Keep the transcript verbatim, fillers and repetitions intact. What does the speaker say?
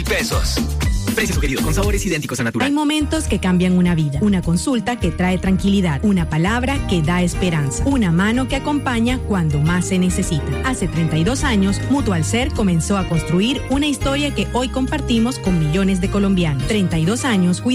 pesos. Precio sugerido con sabores idénticos a natural. Hay momentos que cambian una vida. Una consulta que trae tranquilidad. Una palabra que da esperanza. Una mano que acompaña cuando más se necesita. Hace treinta y dos años, Mutualser comenzó a construir una historia que hoy compartimos con millones de colombianos. treinta y dos años